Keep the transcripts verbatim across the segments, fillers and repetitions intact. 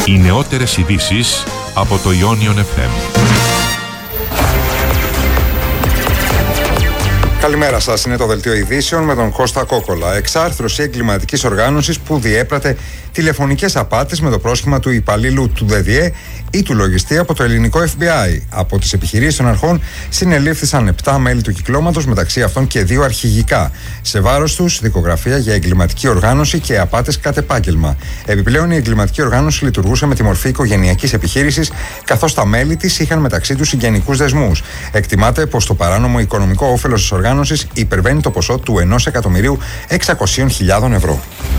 Οι νεότερες ειδήσεις από το Ionion εφ εμ. Καλημέρα σας, είναι το Δελτίο Ειδήσεων με τον Κώστα Κόκολα. Εξάρθρωση εγκληματικής οργάνωσης που διέπρατε τηλεφωνικές απάτες με το πρόσχημα του υπαλλήλου του ΔΔΕ ή του λογιστή από το ελληνικό εφ μπι άι. Από τις επιχειρήσεις των αρχών συνελήφθησαν επτά μέλη του κυκλώματος, μεταξύ αυτών και δύο αρχηγικά. Σε βάρος τους, δικογραφία για εγκληματική οργάνωση και απάτες κατ' επάγγελμα. Επιπλέον, η εγκληματική οργάνωση λειτουργούσε με τη μορφή οικογενειακής επιχείρησης, καθώς τα μέλη της είχαν μεταξύ τους συγγενικούς δεσμούς. Εκτιμάται πως το παράνομο οικονομικό όφελος της οργάνωσης υπερβαίνει το ποσό του ενός εκατομμυρίου εξακοσίων χιλιάδων ευρώ.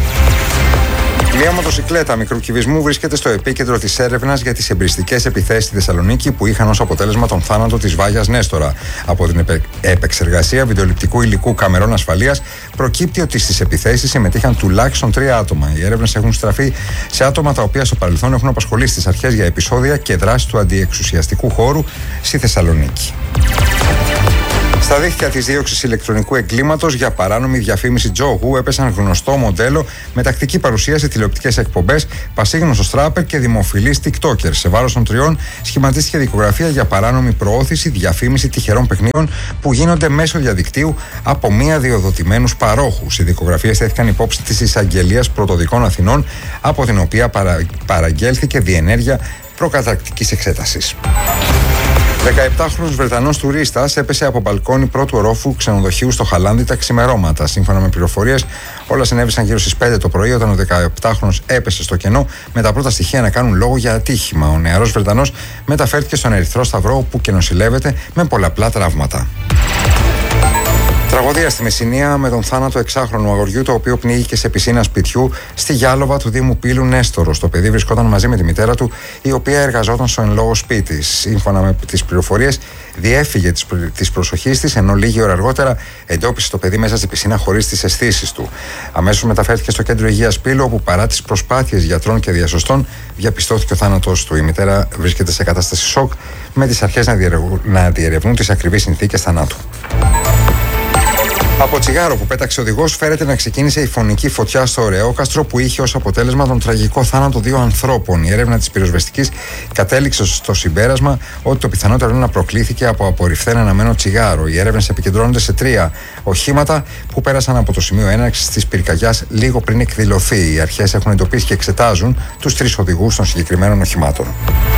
Μια μοτοσικλέτα μικρού κυβισμού βρίσκεται στο επίκεντρο της έρευνας για τις εμπριστικές επιθέσεις στη Θεσσαλονίκη που είχαν ως αποτέλεσμα τον θάνατο της Βάγιας Νέστορα. Από την επε... επεξεργασία βιντεοληπτικού υλικού καμερών ασφαλείας προκύπτει ότι στις επιθέσεις συμμετείχαν τουλάχιστον τρία άτομα. Οι έρευνες έχουν στραφεί σε άτομα τα οποία στο παρελθόν έχουν απασχολήσει στις αρχές για επεισόδια και δράση του αντιεξουσιαστικού χώρου στη Θεσσαλονίκη. Στα δίχτυα της δίωξης ηλεκτρονικού εγκλήματος για παράνομη διαφήμιση τζόγου έπεσαν γνωστό μοντέλο με τακτική παρουσία σε τηλεοπτικές εκπομπές, πασίγνωστος τράπερ και δημοφιλής TikToker. Σε βάρος των τριών σχηματίστηκε δικογραφία για παράνομη προώθηση, διαφήμιση τυχερών παιχνίων που γίνονται μέσω διαδικτύου από μη αδειοδοτημένους παρόχους. Οι δικογραφίες τέθηκαν υπόψη της Εισαγγελίας Πρωτοδικών Αθηνών, από την οποία παρα... παραγγέλθηκε διενέργεια προκαταρκτικής εξέτασης. δεκαεπτάχρονος Βρετανός τουρίστας έπεσε από μπαλκόνι πρώτου ορόφου ξενοδοχείου στο Χαλάνδι τα ξημερώματα. Σύμφωνα με πληροφορίες, όλα συνέβησαν γύρω στις πέντε το πρωί, όταν ο δεκαεπτάχρονος έπεσε στο κενό, με τα πρώτα στοιχεία να κάνουν λόγο για ατύχημα. Ο νεαρός Βρετανός μεταφέρθηκε στον Ερυθρό Σταυρό, όπου και νοσηλεύεται με πολλαπλά τραύματα. Τραγωδία στη Μεσσηνία με τον θάνατο εξάχρονου αγοριού, το οποίο πνίγηκε σε πισίνα σπιτιού στη Γιάλοβα του Δήμου Πύλου Νέστορος. Το παιδί βρισκόταν μαζί με τη μητέρα του, η οποία εργαζόταν στο εν λόγω σπίτι. Σύμφωνα με τις πληροφορίες, διέφυγε της προσοχής της, ενώ λίγη ώρα αργότερα εντόπισε το παιδί μέσα στη πισίνα χωρίς τις αισθήσεις του. Αμέσως μεταφέρθηκε στο κέντρο υγείας Πύλου, όπου παρά τις προσπάθειες γιατρών και διασωστών διαπιστώθηκε ο θάνατος του. Η μητέρα βρίσκεται σε κατάσταση σοκ, με τις αρχές να διερευνούν τις ακριβείς συνθήκες θανάτου. Από τσιγάρο που πέταξε ο οδηγός φέρεται να ξεκίνησε η φωνική φωτιά στο Ωρεόκαστρο, που είχε ως αποτέλεσμα τον τραγικό θάνατο δύο ανθρώπων. Η έρευνα της πυροσβεστικής κατέληξε στο συμπέρασμα ότι το πιθανότερο είναι να προκλήθηκε από απορριφθέν αναμένο τσιγάρο. Οι έρευνες επικεντρώνονται σε τρία οχήματα που πέρασαν από το σημείο έναρξης της πυρκαγιάς λίγο πριν εκδηλωθεί. Οι αρχές έχουν εντοπίσει και εξετάζουν τους τρεις οδηγούς των συγκεκριμένων οχημάτων.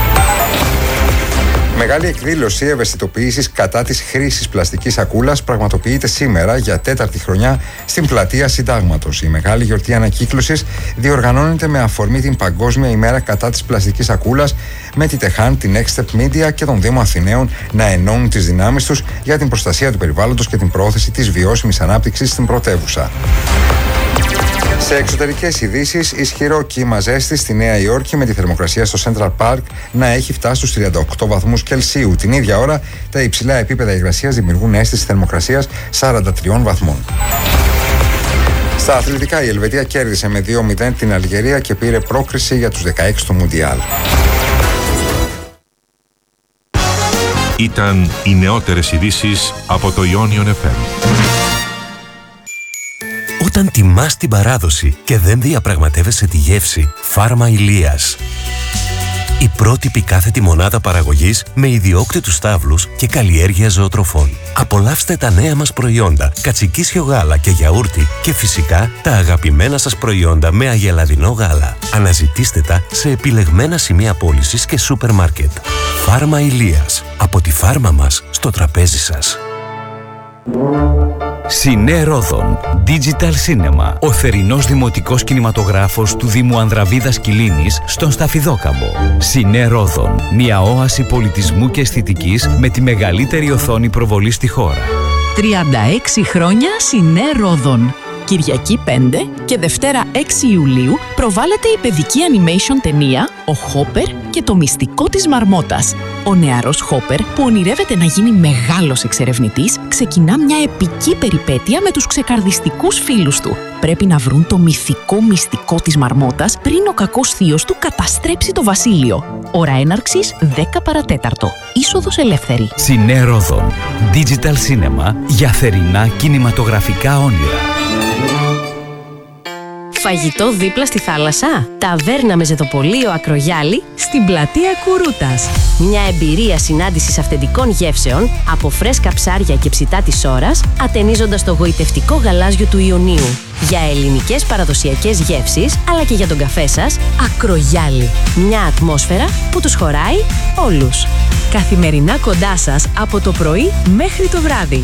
Μεγάλη εκδήλωση ευαισθητοποίησης κατά της χρήσης πλαστικής σακούλας πραγματοποιείται σήμερα για τέταρτη χρονιά στην Πλατεία Συντάγματος. Η μεγάλη γιορτή ανακύκλωσης διοργανώνεται με αφορμή την Παγκόσμια ημέρα κατά της πλαστικής σακούλας, με τη ΤΕΧΑΝ, την Next Media και τον Δήμο Αθηναίων να ενώνουν τις δυνάμεις τους για την προστασία του περιβάλλοντος και την προώθηση της βιώσιμης ανάπτυξης στην πρωτεύουσα. Σε εξωτερικές ειδήσεις, ισχυρό κύμα ζέστη στη Νέα Υόρκη, με τη θερμοκρασία στο Central Park να έχει φτάσει στους τριάντα οκτώ βαθμούς Κελσίου. Την ίδια ώρα, τα υψηλά επίπεδα υγρασίας δημιουργούν αίσθηση θερμοκρασίας σαράντα τριών βαθμών. Στα αθλητικά, η Ελβετία κέρδισε με δύο μηδέν την Αλγερία και πήρε πρόκριση για τους δεκαέξι του Μουντιάλ. Ήταν οι νεότερες ειδήσεις από το Ionion εφ εμ. Όταν τιμάς την παράδοση και δεν διαπραγματεύεσαι τη γεύση, Φάρμα Ηλίας. Η πρότυπη κάθετη μονάδα παραγωγής με ιδιόκτητους στάβλους και καλλιέργεια ζωοτροφών. Απολαύστε τα νέα μας προϊόντα, κατσικίσιο γάλα και γιαούρτι, και φυσικά τα αγαπημένα σας προϊόντα με αγελαδινό γάλα. Αναζητήστε τα σε επιλεγμένα σημεία πώλησης και σούπερ μάρκετ. Φάρμα Ηλίας. Από τη φάρμα μας στο τραπέζι σας. Σινέ Ρόδον Digital Cinema, ο θερινός δημοτικός κινηματογράφος του Δήμου Ανδραβίδας Κιλίνης στον Σταφιδόκαμπο. Σινέ Ρόδον, μια όαση πολιτισμού και αισθητικής με τη μεγαλύτερη οθόνη προβολή στη χώρα. τριάντα έξι χρόνια Σινέ Ρόδον. Κυριακή πέντε και Δευτέρα έξι Ιουλίου προβάλλεται η παιδική animation ταινία «Ο Χόπερ και το μυστικό της Μαρμότας». Ο νεαρός Χόπερ, που ονειρεύεται να γίνει μεγάλος εξερευνητής, ξεκινά μια επική περιπέτεια με τους ξεκαρδιστικούς φίλους του. Πρέπει να βρουν το μυθικό μυστικό της Μαρμότας πριν ο κακός θείος του καταστρέψει το βασίλειο. Ώρα έναρξης δέκα παρατέταρτο. Είσοδος ελεύθερη. Σινέ Ρόδον. Digital Cinema για θερινά κινηματογραφικά όνειρα. Φαγητό δίπλα στη θάλασσα. Ταβέρνα με ζεδοπολείο Ακρογιάλη Στην πλατεία Κουρούτας. Μια εμπειρία συνάντησης αυθεντικών γεύσεων από φρέσκα ψάρια και ψητά της ώρας, ατενίζοντας το γοητευτικό γαλάζιο του Ιωνίου. Για ελληνικές παραδοσιακές γεύσεις, αλλά και για τον καφέ σας, Ακρογιάλη. Μια ατμόσφαιρα που τους χωράει όλους. Καθημερινά κοντά σας από το πρωί μέχρι το βράδυ.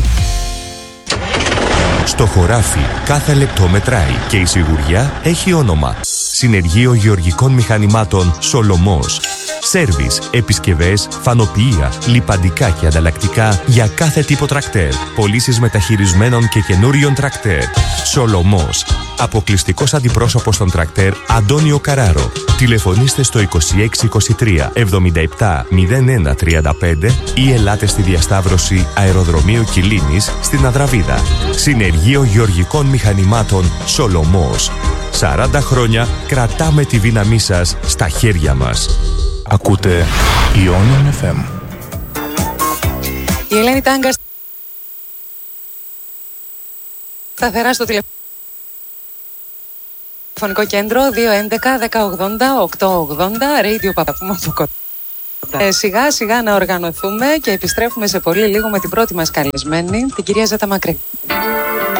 Στο χωράφι κάθε λεπτό μετράει και η σιγουριά έχει όνομα. Συνεργείο Γεωργικών Μηχανημάτων Σολομός. Σέρβις, επισκευές, φανοποιεία, λιπαντικά και ανταλλακτικά για κάθε τύπο τρακτέρ. Πωλήσεις μεταχειρισμένων και καινούριων τρακτέρ. Σολομός. Αποκλειστικός αντιπρόσωπος των τρακτέρ Αντώνιο Καράρο. Τηλεφωνήστε στο είκοσι έξι είκοσι τρία εβδομήντα επτά μηδέν ένα τριάντα πέντε ή ελάτε στη διασταύρωση Αεροδρομίου Κιλίνης στην Αδραβίδα. Συνεργείο Γεωργικών Μηχανημάτων Σολομός. σαράντα χρόνια κρατάμε τη δύναμή σας στα χέρια μας. Ακούτε Ionian εφ εμ. Η Ελένη Τάγκα σταθερά στο τηλεφωνικό κέντρο δύο έντεκα δέκα ογδόντα οκτακόσια ογδόντα Radio Παπαπούμα από κοντά. Ε, σιγά σιγά να οργανωθούμε και επιστρέφουμε σε πολύ λίγο με την πρώτη μας καλεσμένη, την κυρία Ζέτα Μακρύ.